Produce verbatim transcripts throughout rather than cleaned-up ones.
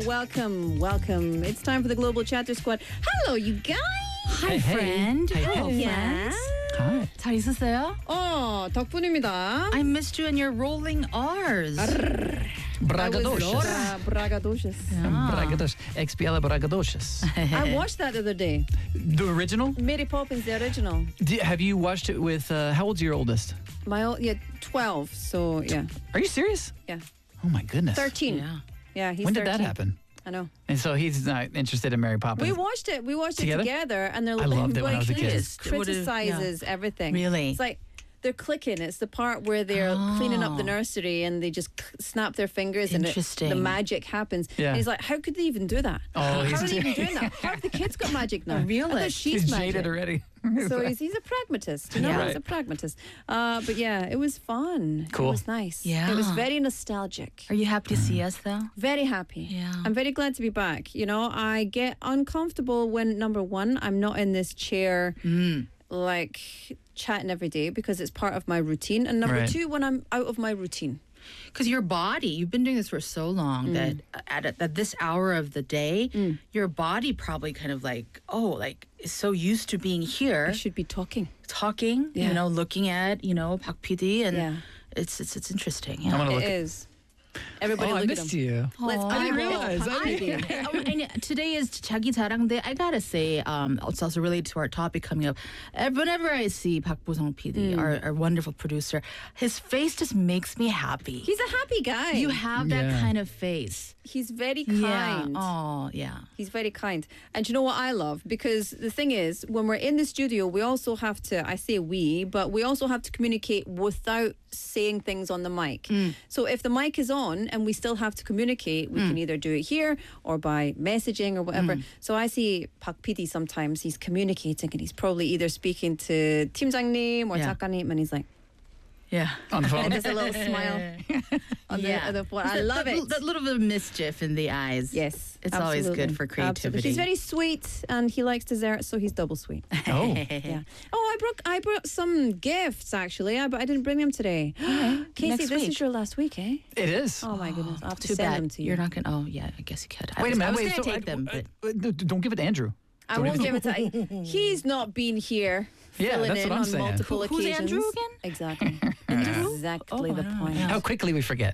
welcome, welcome. It's time for the Global Chatter Squad. Hello, you guys. Hi, hey. friend. Hey, Hello, hey. friends. Hi. 잘 있었어요? 어, 덕분입니다. I missed you and your rolling R's. Bragadoshas. Uh, Bragadoshas. Bragadosh. Expiala Bragadoshas. I watched that the other day. The original? Mary Poppins, the original. Do, have you watched it with, uh, how old's your oldest? My old, yeah, twelve. So yeah, Are you serious? yeah, Oh my goodness. thirteen. Yeah. Yeah, he's When did thirteen. that happen? I know. And so he's not interested in Mary Poppins. We watched it. We watched Together? it together, and they're I loved it when I was a kid. It would've- criticizes everything. Really? It's like they're clicking. It's the part where they're cleaning up the nursery and they just c- snap their fingers and it, Interesting. the magic happens. Yeah. And he's like, how could they even do that? Oh, how he's are they even doing that? How have the kids got magic now? Really? I thought she's He's magic. jaded already. So he's, he's a pragmatist, you know, Yeah. he's a pragmatist. Uh, but yeah, it was fun. Cool. It was nice. Yeah. It was very nostalgic. Are you happy to see us, though? Very happy. Yeah. I'm very glad to be back. You know, I get uncomfortable when, number one, I'm not in this chair like chatting every day because it's part of my routine. And number Right. two, when I'm out of my routine. Because your body, you've been doing this for so long that at, at this hour of the day, your body probably kind of like, oh, like is so used to being here, I should be talking. talking, Yeah. you know, looking at, you know, Pak P D, and Yeah. it's, it's it's interesting. I'm Yeah. gonna It look. is. Everybody Oh, I look missed at him. you. Let's Aw. I didn't eyeball realize. Pak I P D. Oh, and today is 자기 자랑 day. I gotta say, um, it's also related to our topic coming up. Uh, Whenever I see Pak Bo-sung P D, our, our wonderful producer, his face just makes me happy. He's a happy guy. You have that Yeah. kind of face. He's very Yeah. kind. Oh, yeah. He's very kind. And you know what I love? Because the thing is, when we're in the studio, we also have to, I say we, but we also have to communicate without saying things on the mic. So if the mic is on and we still have to communicate, we can either do it here or by messaging or whatever. So I see Pak P D sometimes, he's communicating and he's probably either speaking to 팀장님 or Yeah. 작가님 and he's like, Yeah. On the phone. and there's a little smile on the, Yeah. on the phone. I love that, it. That little bit of mischief in the eyes. Yes, It's always absolutely. good for creativity. Absolutely. He's very sweet and he likes dessert, so he's double sweet. Oh. Yeah. Oh, I brought I brought some gifts actually, I, but I didn't bring them today. Casey, Next this week. is your last week, eh? It is. Oh my goodness, I have to Too send bad. them to you. You're not gonna. Oh, yeah. I guess you could. I Wait was, a minute. I was wait, gonna so take I- them, I- but uh, don't give it to Andrew. I Don't won't even- give it to. He's not been here. Yeah, filling that's in what I'm on saying. multiple Who- who's occasions. Andrew again? Exactly. exactly Oh, the I don't know. point. Yeah. How quickly we forget.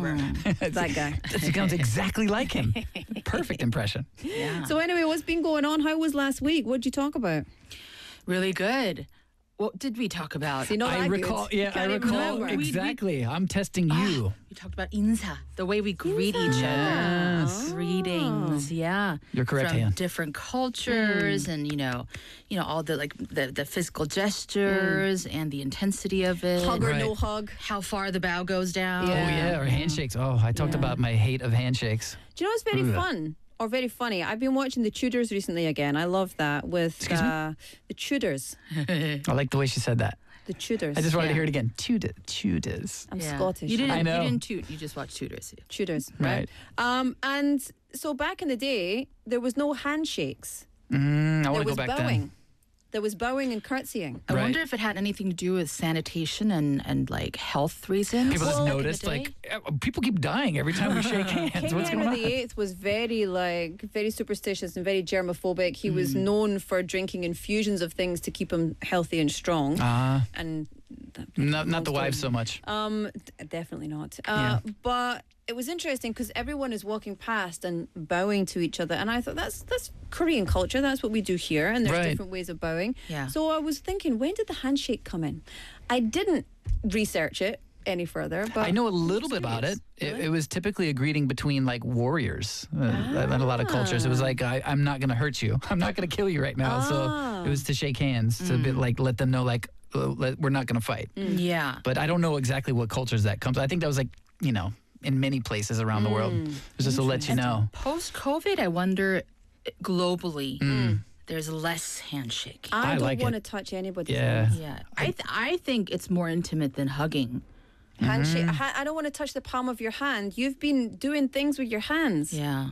That guy. It sounds exactly like him. Perfect impression. yeah. So anyway, what's been going on? How was last week? What did you talk about? Really good. What did we talk about? See, not I that recall. good. Yeah, I Can't even recall remember. We- we- exactly. I'm testing you. We talked about insa, the way we greet each other. Greetings, yeah. You're correct, From Han. different cultures, and you know, you know all the like the, the physical gestures and the intensity of it. Hug or Right. no hug? How far the bow goes down. Oh yeah, or handshakes. Oh, I talked Yeah. about my hate of handshakes. Do you know what's very Ugh. fun or very funny? I've been watching The Tudors recently again. I love that with Excuse me? uh, The Tudors. I like the way she said that. The Tudors. I just wanted to Yeah. hear it again. Tudor, Tudors. I'm Yeah. Scottish. You didn't. I know. You didn't toot. You just watched Tudors. Tudors, Right. right? Um, and so back in the day, there was no handshakes. Mm, I There want to was go back bowing. then. There was bowing and curtsying. I Right. wonder if it had anything to do with sanitation and, and like health reasons. People just back in the noticed, day. like, uh, people keep dying every time we shake hands. King What's going Henry on? the Eighth was very like very superstitious and very germophobic. He was known for drinking infusions of things to keep him healthy and strong. Ah, and that- not, not the long wives story. so much. Um, d- definitely not. Uh, But it was interesting because everyone is walking past and bowing to each other, and I thought that's that's Korean culture. That's what we do here, and there's Right. different ways of bowing. Yeah. So I was thinking, when did the handshake come in? I didn't research it any further, but I know a little bit about it. curious. It, it was typically a greeting between like warriors uh, in a lot of cultures. It was like, I, I'm not going to hurt you. I'm not going to kill you right now. Ah. So it was to shake hands, to be, like let them know like uh, let, we're not going to fight. Yeah. But I don't know exactly what cultures that comes. I think that was like, you know, in many places around the world. It was just to let you know. Post COVID, I wonder globally, Mm. there's less handshake. I, I don't like want it. to touch anybody's Yeah. hands. yeah. I th- I think it's more intimate than hugging. Handshake. Mm-hmm. I, I don't want to touch the palm of your hand. You've been doing things with your hands. Yeah.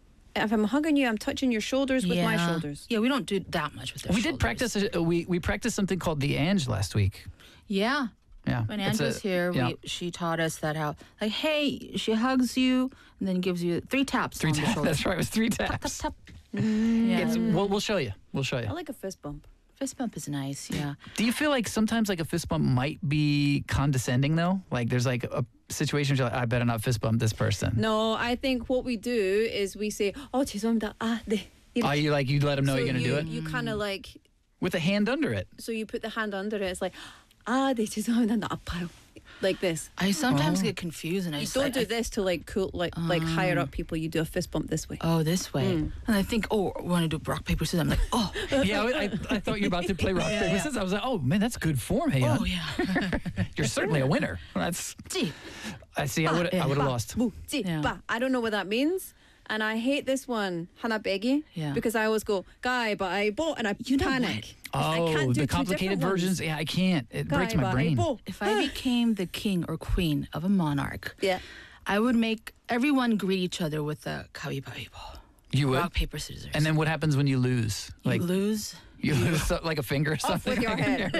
If I'm hugging you, I'm touching your shoulders with my Yeah. shoulders. Yeah, we don't do that much with our We shoulders. did practice. A, we we practiced something called the Ange last week. Yeah. Yeah. When It's Andrew's a- here, yeah. we, she taught us that how, like, hey, she hugs you and then gives you three taps Three on the taps. shoulder. That's right. It was three Tap, taps. tap, tap. Yeah. It's, we'll, we'll show you. We'll show you. I like a fist bump. Fist bump is nice, yeah. Do you feel like sometimes like a fist bump might be condescending though? Like there's like a situation where you're like, I better not fist bump this person. No, I think what we do is we say, oh, 죄송합니다. Ah, 네. Are you like, you let them know so you're going to you, do it? You kind of like, With a hand under it. so you put the hand under it. It's like, ah, 네, 죄송합니다. 나 아파요. Like this. I sometimes Oh. get confused and I You s- don't I- do this to like cool, like like higher up people. You do a fist bump this way. Oh, this way. Mm. And I think, oh, we want to do rock, paper, scissors. I'm like, oh, Yeah, I, I thought you were about to play rock, paper, scissors. I was like, oh man, that's good form, hey. oh, yeah. You're certainly a winner. That's, Gee. I see, I would I would have lost. 무, 찌, Yeah. 빠. I don't know what that means. And I hate this one, 하나 빼기, Yeah. because I always go, 가위바위보, and I You know panic. I Oh, can't do the two complicated different ones. versions. Yeah, I can't. It breaks my brain. 가위바위보. If I became the king or queen of a monarch, Yeah. I would make everyone greet each other with a 가위바위보. You would. Rock, paper, scissors. And then what happens when you lose? you Like lose. you lose so- like a finger or Off something. with your head.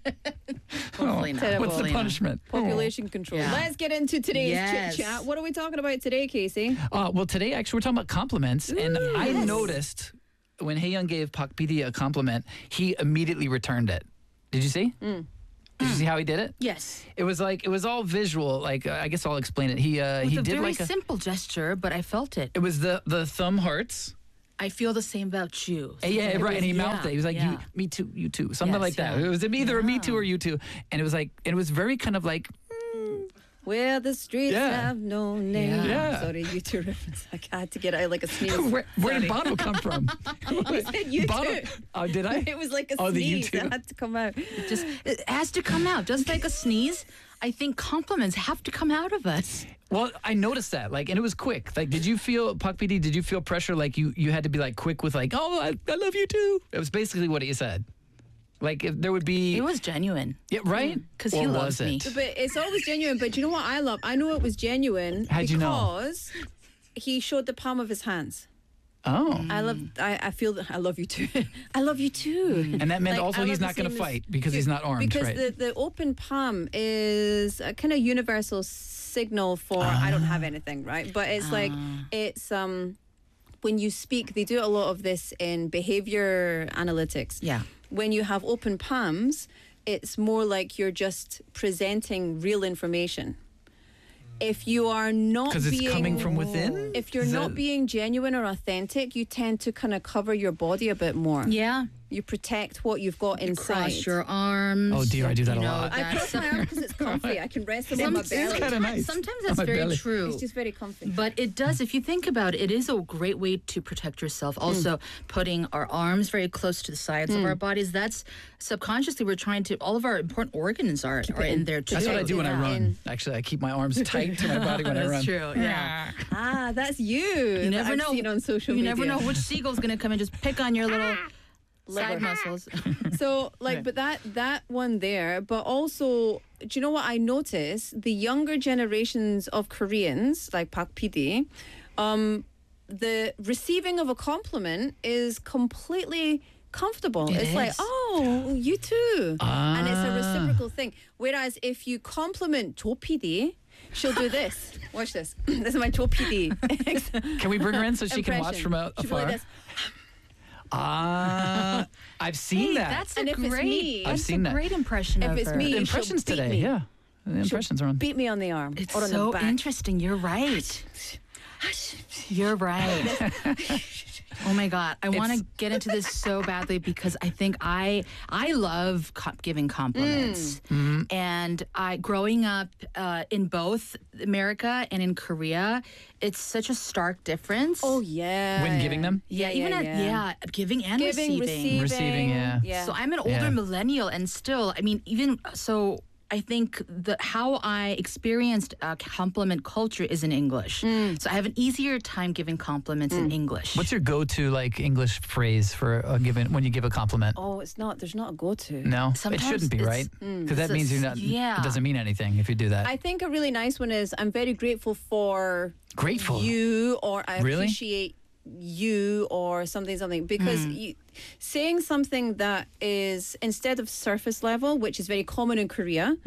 Hopefully not. Terrible. What's the Hopefully not. punishment? Population control. Yeah. Let's get into today's Yes. chit chat. What are we talking about today, Casey? Uh, well, today actually we're talking about compliments, and I yes. noticed when Haeyoung gave Pak P D a compliment, he immediately returned it. Did you see? Mm. Did you see how he did it? Yes. It was like it was all visual. Like uh, I guess I'll explain it. He uh, With he a did very like a. simple gesture, but I felt it. It was the the thumb hearts. I feel the same about you. Uh, Yeah, It right. was- and he yeah, mouthed it. He was like, yeah. "You, me too, you too," something Yes, like that. yeah. It was either a me too Yeah. or you too, and it was like it was very kind of like Where the streets Yeah. have no name. Yeah. Sorry, you two reference. I had to get out like a sneeze. where, where did Sorry. Bono come from? I said you Bono, too. oh, did I? It was like a Oh, the you sneeze too. that had to come out. Just it has to come out, just like a sneeze. I think compliments have to come out of us. Well, I noticed that, like, and it was quick. Like, did you feel, Pak P D, did you feel pressure, like, you, you had to be, like, quick with, like, oh, I, I love you, too? It was basically what he said. Like, if there would be... It was genuine. Yeah, right? 'Cause Or he loves was me. it? But it's always genuine. But you know what I love? I know it was genuine How'd you know? because he showed the palm of his hands. Oh. I love. I, I feel that I love you too. I love you too. And that meant Like, also I he's love not the going to same as fight because you. he's not armed, Because right? the, the open palm is a kind of universal signal for I don't have anything, right? But it's like it's um when you speak, they do a lot of this in behavior analytics. Yeah. When you have open palms, it's more like you're just presenting real information. If you are not Because it's being coming from within? if you're Is not that- being genuine or authentic, you tend to kind of cover your body a bit more. Yeah. You protect what you've got inside. Cross your arms. Oh, dear, I do that you a know, lot. I that's- cross my arms because it's comfy. I can rest them on my Some- belly. It's kinda nice. Sometimes On that's my very belly. true. It's just very comfy. But it does, if you think about it, it is a great way to protect yourself. Also, putting our arms very close to the sides of our bodies. That's subconsciously we're trying to, all of our important organs are, are in there too. That's what I do when I Yeah. run. In- Actually, I keep my arms tight to my body when I run. That's true, yeah. Ah, that's you. You that never I've know. Seen on social you media. never know which seagull's going to come and just pick on your little Liver. side muscles. So, like, Okay. but that that one there, but also, do you know what I notice? The younger generations of Koreans, like Pak P D, um, the receiving of a compliment is completely comfortable. It it's like, is. oh, you too, and it's a Ah. reciprocal thing. Whereas if you compliment Jo P D, she'll do this. Watch this. This is my Jo P D. Can we bring her in so she can watch impression. from a- She'll be like afar? this. Ah, I've seen Hey, that. that's And a if it's great, me- I've that's seen a that. great impression If of it's her. me, the she'll impressions beat today, me. yeah. The impressions are on. Beat me on the arm It's or on so the back. interesting. You're right. You're right. Oh my God, I want to It's- get into this so badly because I think I I love co- giving compliments, Mm. and I growing up uh, in both America and in Korea, it's such a stark difference. Oh yeah. When giving them? yeah, even yeah, at yeah. yeah, giving and Giving, receiving. receiving, Receiving, yeah. yeah. So I'm an older Yeah. millennial, and still, I mean, even so, I think the how I experienced uh, compliment culture is in English. Mm. So I have an easier time giving compliments in English. What's your go-to like English phrase for a given when you give a compliment? Oh, it's not. There's not a go-to. No, it Sometimes shouldn't be, it's- right? Because that So means you're it's- not. yeah. It doesn't mean anything if you do that. I think a really nice one is I'm very grateful for Grateful. you, or I Really? appreciate you, or something, something. Because you, saying something that is instead of surface level, which is very common in Korea,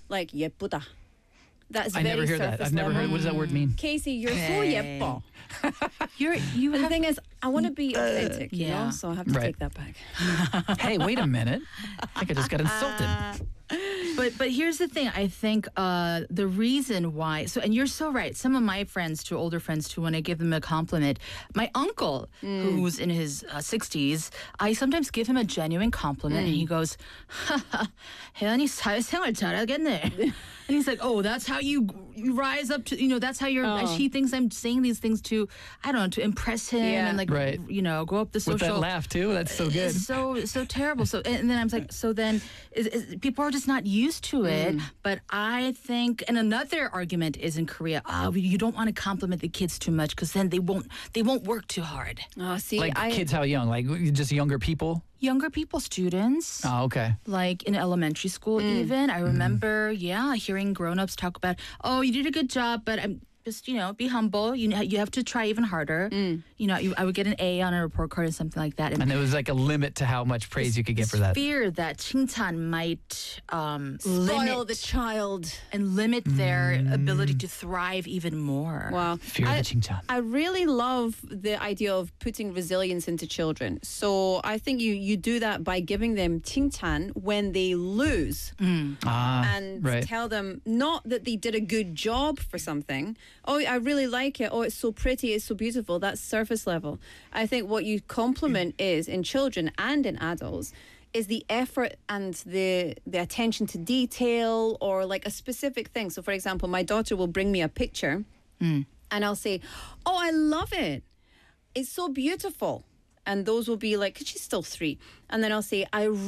like 예쁘다. That's I very never hear that. surface I've never level. heard. What does that word mean? Casey, you're so Hey. 예뻐. You're you But the have thing is, I want to be authentic, you yeah. know, so I have to Right. take that back. Hey, wait a minute. I think I just got insulted. But but here's the thing. I think uh, the reason why. So and you're so right. Some of my friends, too, older friends too, when I give them a compliment, my uncle, who's in his uh, sixties, I sometimes give him a genuine compliment, and he goes, "하하, 혜연이 사회생활 잘하겠네." And he's like, "Oh, that's how you you rise up to, you know, that's how you're." Oh. He thinks I'm saying these things to, I don't know, to impress him Yeah. and like, Right. you know, go up the With that social. laugh too. That's so good. It's so so terrible. So and then I'm like, so then is, is, people are just not used to it. But I think, and another argument is in Korea, ah, you don't want to compliment the kids too much because then they won't they won't work too hard. Oh, see, Like I, kids, how young? Like just younger people? Younger people, students. Oh, okay. Like in elementary school, even I remember, yeah, hearing grown-ups talk about, "Oh, you did a good job, but I'm just, you know, be humble. You know, you have to try even harder." You know, you, I would get an A on a report card or something like that. And there was like a limit to how much praise you could get for that. fear that 칭찬 might um, spoil limit the child. and limit their ability to thrive even more. Wow. Fear I, the 칭찬. I really love the idea of putting resilience into children. So I think you, you do that by giving them 칭찬 when they lose. Ah, And right. tell them not that they did a good job for something. Oh, I really like it. Oh, it's so pretty. It's so beautiful. That's surface level. I think what you compliment is in children and in adults is the effort and the the attention to detail or like a specific thing. So, for example, my daughter will bring me a picture and I'll say, "Oh, I love it. It's so beautiful." And those will be like, 'cause she's still three. And then I'll say, "I